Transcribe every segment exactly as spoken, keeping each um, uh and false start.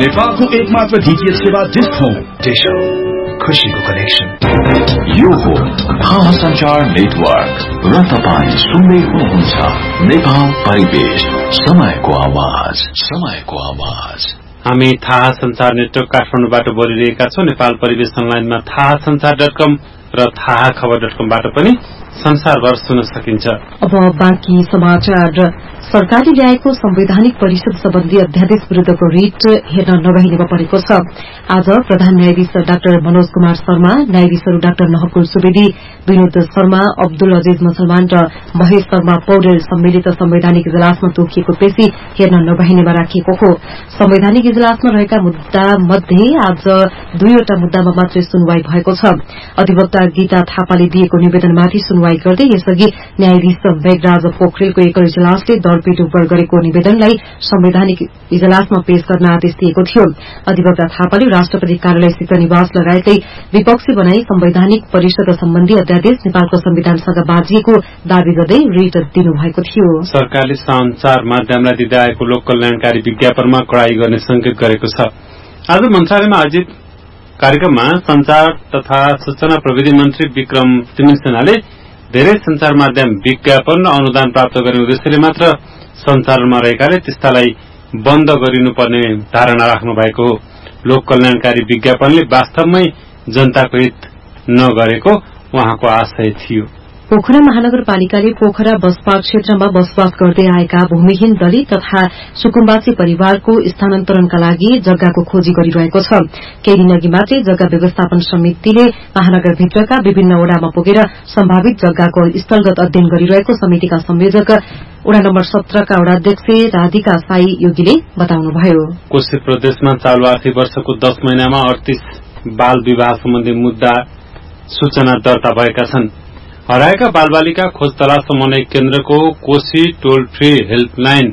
नेपालको एकमात्र डीटीएच सेवा डिश होम। डिश होम, खुशीको कनेक्सन। यो हो थाहा सञ्चार नेटवर्क र तपाईँ सुन्दै हुनुहुन्छ नेपाल परिवेश, समयको आवाज, समयको आवाज। हामी थाहा सञ्चार नेटवर्क काठमाडौँबाट बोलिरहेका छौं। नेपाल परिवेश अनलाइनमा थाहा सञ्चार डट कम र थाहा खबर डट कमबाट पनि संसारभर सुन्न सकिन्छ। अब बाँकी समाचार। सरकारले ल्याएको संवैधानिक परिषद सम्बन्धी अध्यादेश विरूद्धको रिट हेर्न नभइनेमा परेको छ। आज प्रधान न्यायाधीश डाक्टर मनोज कुमार शर्मा, न्यायाधीशहरू डाक्टर नहकुल सुवेदी, विनोद शर्मा, अब्दुल अजीज मुसलमान र महेश शर्मा पौडेल सम्मिलित संवैधानिक इजलासमा तोकिएको पेशी हेर्न नभइनेमा राखिएको हो। संवैधानिक इजलासमा रहेका मुद्दा मध्ये आज दुईवटा मुद्दामा मात्रै सुनवाई भएको छ। अधिवक्ता गीता थापाले दिएको निवेदनमाथि सुनवाई गर्दै यसअघि न्यायाधीश मेघराज पोखरेलको एकल इजलासले दरपीट उपर गरेको निवेदनलाई संवैधानिक इजलासमा पेश गर्न आदेश दिएको थियो। अधिवक्ता थापाले राष्ट्रपति कार्यालयसित निवास लगायतै विपक्षी बनाई संवैधानिक परिषद सम्बन्धी अध्यादेश नेपालको संविधानसँग बाँझिएको दावी गर्दै रिट दिनुभएको थियो। सरकारले संचार माध्यमलाई दिँदै आएको लोक कल्याणकारी विज्ञापनमा कडाई गर्ने संकेत गरेको छ। आज मन्त्रालयमा आयोजित कार्यक्रममा संचार तथा सूचना प्रविधि मन्त्री विक्रम तिमिलसेनाले धेरै संचार माध्यम विज्ञापन र अनुदान प्राप्त गर्ने उद्देश्यले मात्र सञ्चालनमा रहेकाले त्यस्तालाई बन्द गरिनुपर्ने धारणा राख्नु भएको हो। लोक कल्याणकारी विज्ञापनले वास्तवमै जनताको हित नगरेको उहाँको आशय थियो। पोखरा महानगरपालिकाले पोखरा बसपा क्षेत्रमा बसोबास गर्दै आएका भूमिहीन दलित तथा सुकुम्बासी परिवारको स्थानान्तरणका लागि जग्गाको खोजी गरिरहेको छ। केही दिन अघि मात्रै जग्गा व्यवस्थापन समितिले महानगरभित्रका विभिन्न वडामा पुगेर सम्भावित जग्गाको स्थलगत अध्ययन गरिरहेको समितिका संयोजक वडा नम्बर सत्रका वडाध्यक्ष राधिका साई योगीले बताउनुभयो। कोशी प्रदेशमा चालू आर्थिक वर्षको दस महिनामा अडतीस बाल विवाह सम्बन्धी मुद्दा सूचना दर्ता भएका छन्। हराएका बालबालिका खोज तलास समन्वय केन्द्रको कोशी टोल फ्री हेल्पलाइन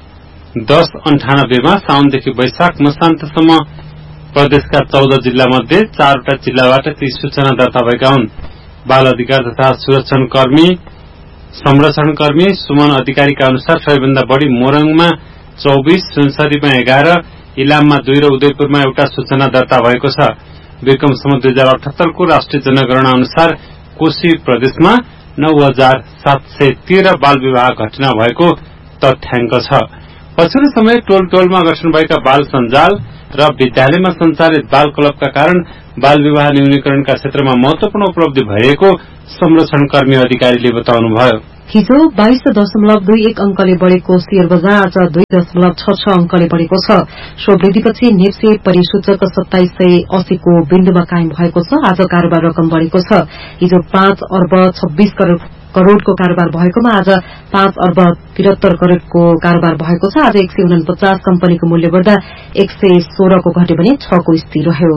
दस अन्ठानब्बेमा साउनदेखि वैशाख मसान्तसम्म प्रदेशका चौध जिल्ला मध्ये चारवटा जिल्लाबाट ती सूचना दर्ता भएका हुन्। बाल अधिकार तथा सुरक्षण कर्मी संरक्षण कर्मी सुमन अधिकारीका अनुसार सबैभन्दा बढ़ी मोरङमा चौबीस, सुनसरीमा एघार, इलाममा दुई र उदयपुरमा एउटा सूचना दर्ता भएको छ। विक्रमसम्म दुई हजार अठहत्तरको राष्ट्रिय जनगणना अनुसार कोशी प्रदेशमा नौ हजार सात सय तेह्र बाल विवाह घटना भएको तथ्याङ्क छ। पछिल्लो समय टोल टोलमा गठन भएका बाल सञ्जाल र विद्यालयमा सञ्चालित बाल क्लबका कारण बाल विवाह न्यूनीकरणका क्षेत्रमा महत्वपूर्ण उपलब्धि भएको संरक्षण कर्मी अधिकारीले बताउनुभयो। हिजो बाइस दशमलव दुई एक अंकले बढ़ेको शेयर बजार आज दुई दशमलव छ छ अंकले बढ़ेको छ। सो वृद्धिपछि नेप्से परिसूचक सत्ताइस सय अस्सीको बिन्दुमा कायम भएको छ। आज कारोबार रकम बढ़ेको छ। हिजो पाँच अर्ब छब्बीस करोड़को कारोबार भएकोमा आज पाँच अर्ब तिहत्तर करोड़को कारोबार भएको छ। आज एक सय उनपचास कम्पनीको मूल्य बढ़दा एक सय सोह्रको घट्यो भने छको स्थिर रह्यो।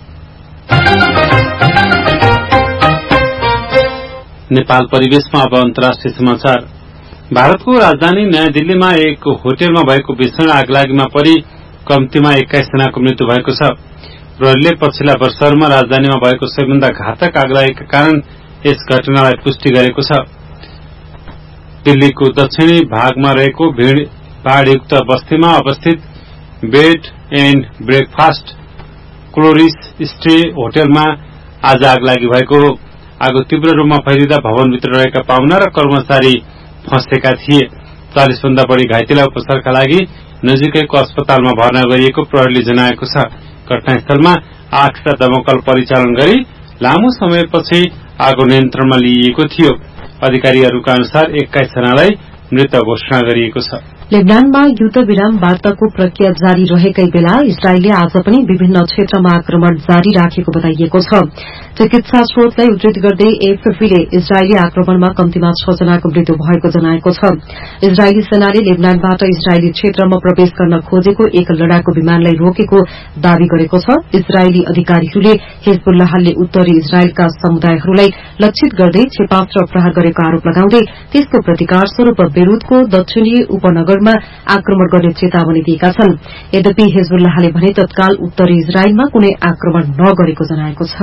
नेपाल परिवेशमा अब अन्तर्राष्ट्रिय समाचार। भारतको राजधानी नयाँ दिल्लीमा एक होटलमा भएको भीषण आगलागीमा परि कम्तीमा एक्काइस जनाको मृत्यु भएको छ। प्रहरीले पछिल्ला वर्षहरूमा राजधानीमा भएको सबैभन्दा घातक आगलागीका कारण यस घटनालाई पुष्टि गरेको छ। दिल्लीको दक्षिणी भागमा रहेको भीड़भाड़युक्त बस्तीमा अवस्थित बेड एण्ड ब्रेकफास्ट क्लोरिस स्टे होटलमा आज आगलागी भएको हो। आगो तीव्र रूपमा फैलिँदा भवनभित्र रहेका पाहुना र कर्मचारी फँसेका थिए। चालिस भन्दा बढ़ी घाइतेलाई उपचारका लागि नजिकैको अस्पतालमा भर्ना गरिएको प्रहरीले जनाएको छ। घटनास्थलमा आठवटा दमकल परिचालन गरी लामो समयपछि आगो नियन्त्रणमा लिइएको थियो। अधिकारीहरूका अनुसार एक्काइस जनालाई मृत घोषणा गरिएको छ। लेबनानमा युद्ध विराम वार्ताको प्रक्रिया जारी रहेकै बेला इजरायलले आज पनि विभिन्न क्षेत्रमा आक्रमण जारी राखेको बताइएको छ। चिकित्सा स्रोतलाई उद्धृत गर्दै एएफपीले इजरायली आक्रमणमा कम्तीमा छ जनाको मृत्यु भएको जनाएको छ। इजरायली सेनाले लेबनानबाट इजरायली क्षेत्रमा प्रवेश गर्न खोजेको एक लडाकु विमानलाई रोकेको दावी गरेको छ। इजरायली अधिकारीहरूले हिजबुल्लाहले उत्तरी इजरायलका समुदायहरूलाई लक्षित गर्दै क्षेपास्त्र प्रहार गरेको आरोप लगाउँदै त्यसको प्रतिकार स्वरूप बेरुतको दक्षिणी उपनगरमा आक्रमण गर्ने चेतावनी दिएका छन्। यद्यपि हिजबुल्लाहले भने तत्काल उत्तरी इजरायलमा कुनै आक्रमण नगरेको जनाएको छ।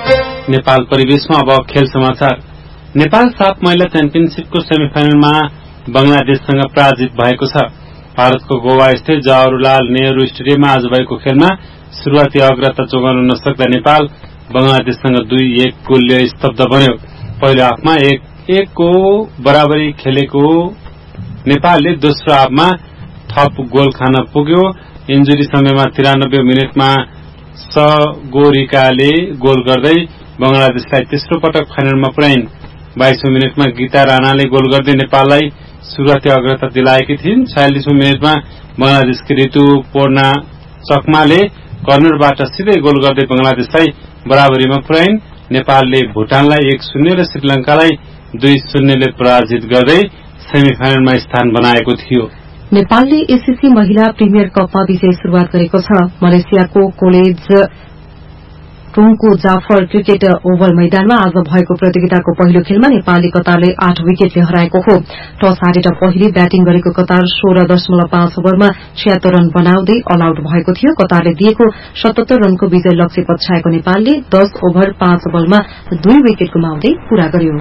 नेपाल परिवेशमा अब खेल समाचार। नेपाल साफ महिला च्याम्पियनशीपको सेमिफाइनलमा बंगलादेशसँग पराजित भएको छ। भारतको गोवा स्थित जवाहरलाल नेहरू स्टेडियममा आज भएको खेलमा शुरूआती अग्रता जोगाउन नसक्दा नेपाल बंगलादेशसँग दुई एक गोलले स्तब्ध बन्यो। पहिलो हाफमा एक एक को बराबरी खेलेको नेपालले दोस्रो हाफमा थप गोल खान पुग्यो। इन्जुरी समयमा तिरानब्बे मिनटमा सगोरिकाले गोल गर्दै बंगलादेशलाई तेस्रो पटक फाइनलमा पुर्याइन्। बाइसौं मिनटमा गीता राणाले गोल गर्दै नेपाललाई शुरूआती अग्रता दिलाएकी थिइन्। छयालिसौं मिनटमा बंगलादेशकी ऋतु पूर्णा चकमाले कर्नरबाट सिधै गोल गर्दै बंगलादेशलाई बराबरीमा पुर्याइन्। नेपालले भूटानलाई एक शून्य र श्रीलंकालाई दुई शून्यले पराजित गर्दै सेमी फाइनलमा स्थान बनाएको थियो। नेपालले एससीसी महिला प्रिमियर कपमा विजय शुरूआत गरेको छ। मलेसियाको कोलेज टुङको जाफर क्रिकेट ओभल मैदानमा आज भएको प्रतियोगिताको पहिलो खेलमा नेपालले कतारले आठ विकेटले हराएको हो। टस हारेर पहिले ब्याटिङ गरेको कतार सोह्र दशमलव पाँच ओभरमा छिहत्तर रन बनाउँदै अल आउट भएको थियो। कतारले दिएको सतहत्तर रनको विजय लक्ष्य पछ्याएको नेपालले दस ओभर पाँच बलमा दुई विकेट गुमाउँदै पूरा गर्यो।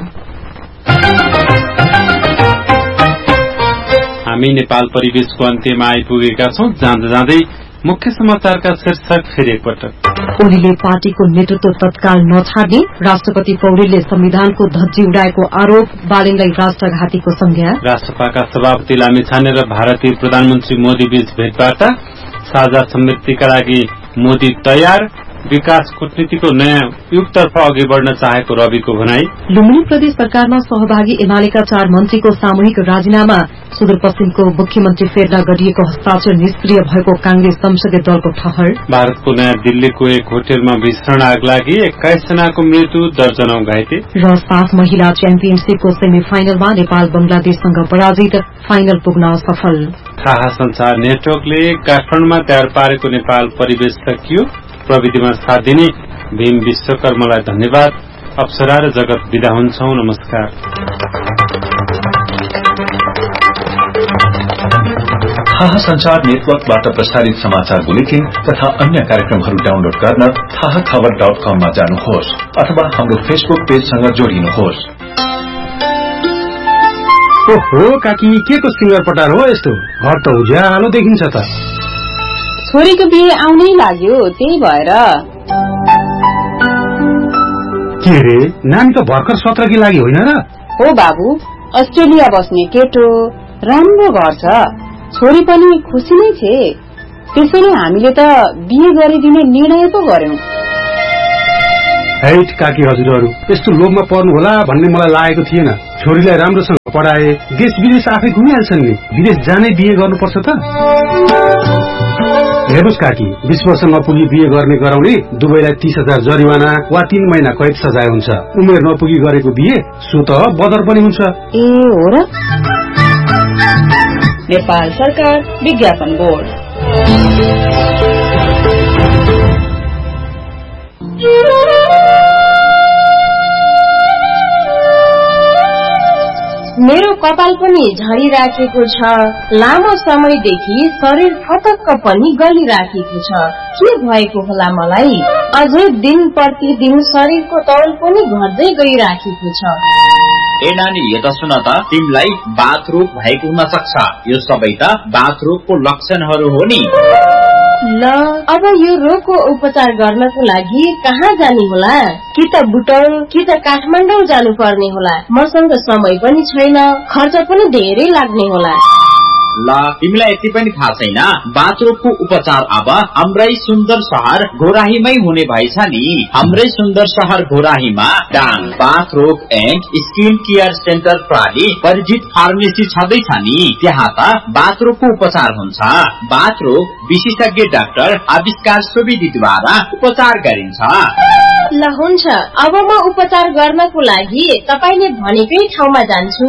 हामी नेपाल परिवेशको अन्त्यमा आइपुगेका छौं। जाँदा जाँदै मुख्य समाचारका शीर्षक फेरि एकपटक। ओलीले पार्टीको नेतृत्व तत्काल नछाड्ने, राष्ट्रपति पौडेलले संविधानको धज्जी उडाएको आरोप, बालेनलाई राष्ट्रघातीको संज्ञा। राष्ट्रपाका सभापति लामिछाने र भारतीय प्रधानमन्त्री मोदी बीच भेटवार्ता, साझा समृद्धिका लागि मोदी तयार, विकास कूटनीतिको नयाँ युगतर्फ अघि बढ़न चाहेको रविको भनाई। लुम्बिनी प्रदेश सरकारमा सहभागी एमालेका चार मन्त्रीको सामूहिक राजीनामा, सुदूरपश्चिमको मुख्यमन्त्री फेर्दा गरिएको हस्ताक्षर निष्क्रिय भएको कांग्रेस संसदीय दलको ठहर। भारतको नयाँ दिल्लीको एक होटलमा भीषण आग लागि एक्काइस जनाको मृत्यु, दर्जनौं घाइते। र साफ महिला च्याम्पियनशीपको सेमी फाइनलमा नेपाल बंगलादेशसँग पराजित, फाइनल पुग्न सफल। थाहा संचार नेटवर्कले काठमाडौँमा तयार पारेको नेपाल परिवेश सकियो। प्रविधिमा साथ दिने भीम विश्वकर्मालाई धन्यवाद। अप्सरा र जगत विदा हुन्छौं। नमस्कार। थाहा संचार नेटवर्कबाट प्रसारित समाचार बुलेटिन तथा अन्य कार्यक्रमहरू डाउनलोड गर्न थाहा खबर डट कममा जानुहोस् अथवा हाम्रो फेसबुक पेजसँग जोडिनुहोस्। ओहो काकी, के को सिंगर पटार हो यस्तो? घर त उज्यालो देखिन्छ त। छोरीको बिहे आउनै लाग्यो, त्यही भएर। के रे, नानी त भर्खर सत्रकी लागि होइन र? हो बाबु, अस्ट्रेलिया बस्ने केटो, राम्रो घर छ, छोरी पनि खुसी नै छे। त्यसैले हामीले त बिहे गरिदिने निर्णय पो गर्यौं। हैट काकी हजुरहरू, यस्तो लोभमा पर्नु होला भन्ने मलाई लागेको थिएन। छोरीलाई राम्रोसँग पढाए देश विदेश आफै घुमिहाल्छन् नि। विदेश जानै बिहे गर्नुपर्छ त? हेर्नुहोस् काकी, बीस वर्ष नपुगी बिहे गर्ने गराउने दुवैलाई तीस हजार जरिवाना वा तीन महिना कैद सजाय हुन्छ। उमेर नपुगी गरेको बिहे सो त बदर पनि हुन्छ। ए हो र? नेपाल सरकार विज्ञापन बोर्ड। मेरो कपाल पनि झरिराखेको छ, लामो समयदेखि शरीर फटक्क पनि गलिराखेको छ। के भएको होला मलाई? अझै दिन प्रतिदिन शरीरको तौल पनि घट्दै गइराखेको छ। ए नानी, यता सुन त, तिमीलाई बाथ रोग भएको हुन सक्छ। यो सबै त बाथ रोगको लक्षणहरू हो नि। ल, अब यो रोगको उपचार गर्नको लागि कहाँ जाने होला? कि त बुटौल कि त काठमाडौँ जानु पर्ने होला। मसँग समय पनि छैन, खर्च पनि धेरै लाग्ने होला। ल, तिमीलाई यति पनि थाहा छैन? बाथ रोगको उपचार अब हाम्रै सुन्दर शहर घोराहीमै हुने भएछ नि। हाम्रै सुन्दर शहर घोराहीमा डाङ बाथ रोग एन्ड स्किन केयर सेन्टर प्रणाली परिचित फार्मेसी छँदैछ नि। त्यहाँ त बाथ रोगको उपचार हुन्छ। बाथ रोग विशेषज्ञ डाक्टर आविष्कार सुवेदीद्वारा उपचार गरिन्छ। ल हुन्छ, अब म उपचार गर्नको लागि तपाईले भनेकै ठाउँमा जान्छु।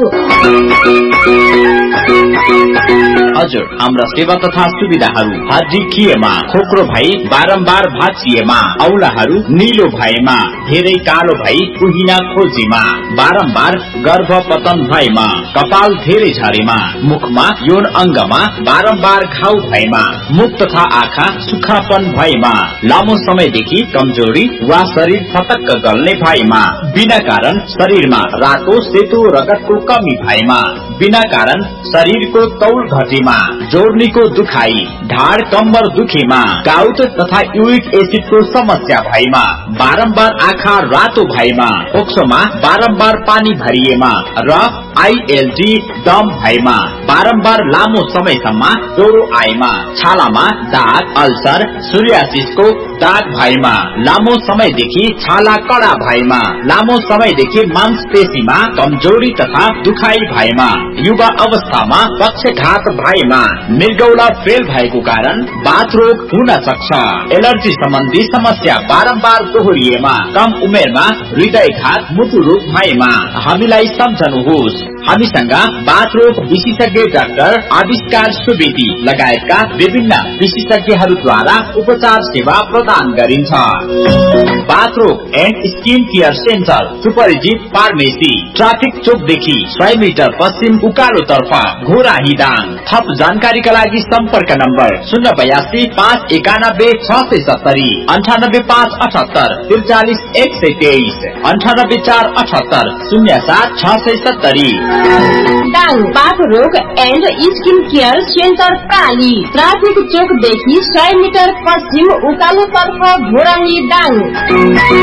हजुर, हाम्रा सेवा तथा सुविधाहरू हड्डी खिएमा, खोक्रो भई बारम्बार भाँचिएमा, औलाहरू निलो भएमा, धेरै कालो भई कुहिना खोजीमा, बारम्बार गर्भपतन भएमा, कपाल धेरै झरेमा, मुखमा यौन अंगमा बारम्बार घाउ भएमा, मुख तथा आँखा सुखापन भएमा, लामो समयदेखि कमजोरी वा शरीर फटक्क गल्ने भएमा, बिना कारण शरीरमा रातो सेतो रगतको कमी भएमा, बिना कारण शरीरको तौल घटेमा, जोर्नीको दुखाई, ढाड कम्बर दुखेमा, गाउट तथा युरिक एसिडको समस्या भएमा, बारम्बार आँखा रातो भएमा, फोक्सोमा बारम्बार पानी भरिएमा र आईएलडी दम भएमा, बारम्बार लामो समयसम्म ज्वरो आएमा, छालामा दाग, अल्सर, सोरियासिसको दाग भएमा, लामो समयदेखि छाला कडा भएमा, लामो समयदेखि मांसपेशीमा कमजोरी तथा दुखाई भएमा, युवा अवस्थामा पक्षघात भएमा, मृगौला फेल भएको कारण बाथ रोग हुन सक्छ, एलर्जी सम्बन्धी समस्या बारम्बार दोहोरिएमा, कम उमेरमा हृदयघात, मुटु रोग भएमा हामीलाई सम्झनुहोस्। हामीसँग बाथ रोग विशेषज्ञ डाक्टर आविष्कार सुवेदी लगायतका विभिन्न विशेषज्ञहरूद्वारा उपचार सेवा प्रदान गरिन्छ। बाथ रोग एन्ड स्किन केयर सेन्टर, सुपरिचित फार्मेसी, ट्राफिक चोकदेखि सय मिटर पश्चिम उकालो तर्फ, घोरा हिदाङ। थप जानकारीका लागि सम्पर्क नम्बर शून्य बयासी पाँच एकानब्बे छ सय सत्तरी, अन्ठानब्बे पाँच अठहत्तर त्रिचालिस एक सय तेइस, अन्ठानब्बे चार अठहत्तर शून्य सात छ सय सत्तरी। दाङ बाथ रोग and skin care centre प्राली, traffic चोकदेखि सय मिटर पश्चिम उकालो तर्फ, घोराही दाङ।